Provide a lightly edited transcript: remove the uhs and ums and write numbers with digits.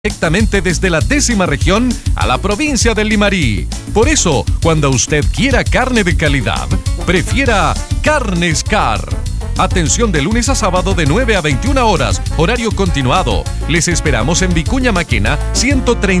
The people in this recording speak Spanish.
directamente desde la 10ª región a la provincia del Limarí. Por eso, cuando usted quiera carne de calidad, prefiera Carnes Car. Atención de lunes a sábado de 9 a 21 horas, horario continuado. Les esperamos en Vicuña Maquena 130.